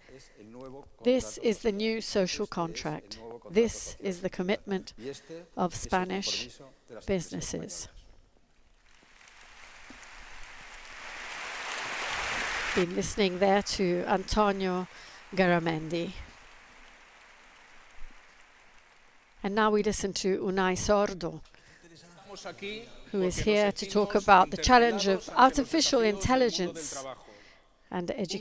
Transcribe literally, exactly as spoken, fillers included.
This is the new social contract. This is the commitment of Spanish businesses. Been listening there to Antonio Garamendi. And now we listen to Unai Sordo, who is here to talk about the challenge of artificial intelligence and education.